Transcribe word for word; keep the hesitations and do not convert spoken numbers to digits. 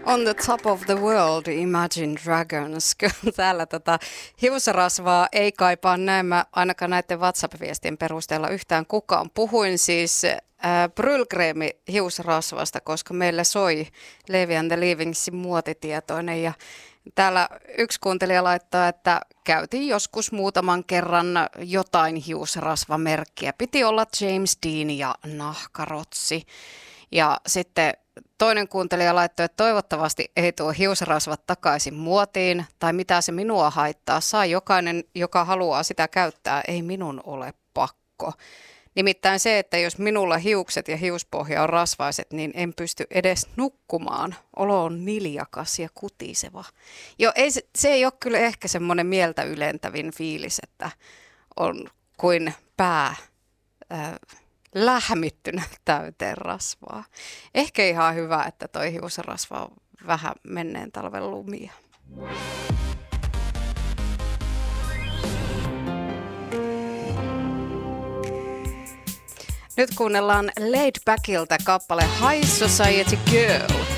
On the top of the world, Imagine Dragons. Kyllä täällä tota hiusrasvaa ei kaipaa näemmä ainakaan näiden WhatsApp-viestien perusteella yhtään kukaan. Puhuin siis äh, Brylcreemi hiusrasvasta, koska meille soi Levi and the Leavingsin muotitietoinen. Ja täällä yksi kuuntelija laittaa, että käytiin joskus muutaman kerran jotain hiusrasvamerkkiä. Piti olla James Dean ja nahkarotsi. Ja sitten toinen kuuntelija laittoi, että toivottavasti ei tuo hiusrasvat takaisin muotiin, tai mitä se minua haittaa. Saa jokainen, joka haluaa sitä käyttää, ei minun ole pakko. Nimittäin se, että jos minulla hiukset ja hiuspohja on rasvaiset, niin en pysty edes nukkumaan. Olo on niljakas ja kutiseva. Jo, ei, se ei ole kyllä ehkä semmoinen mieltä ylentävin fiilis, että on kuin pää Äh, lähmittynä täyteen rasvaa. Ehkä ihan hyvä, että toi hiusrasva on vähän menneen talven lumia. Nyt kuunnellaan Laid Backilta kappale High Society Girl.